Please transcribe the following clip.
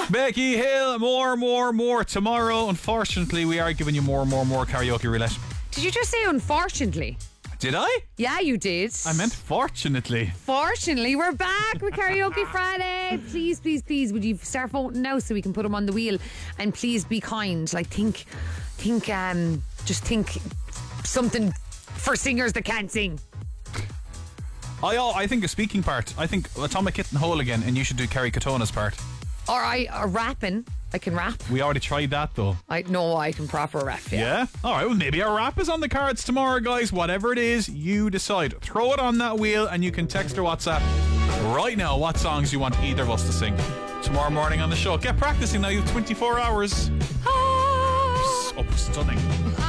Becky Hill, more. Tomorrow, unfortunately, we are giving you more karaoke roulette. Did you just say unfortunately? Did I? Yeah, you did. I meant fortunately. Fortunately, we're back with Karaoke Friday. Please, would you start voting now so we can put them on the wheel? And please be kind. Like, think, just think something for singers that can't sing. I think a speaking part. I think Atomic Kitten Hole again, and you should do Kerry Katona's part. Or rapping. I can rap. We already tried that though. I can proper rap. Yeah? Alright, well maybe a rap is on the cards tomorrow, guys. Whatever it is, you decide. Throw it on that wheel and you can text or WhatsApp right now what songs you want either of us to sing tomorrow morning on the show. Get practicing now, you have 24 hours. Ah. Oh, stunning.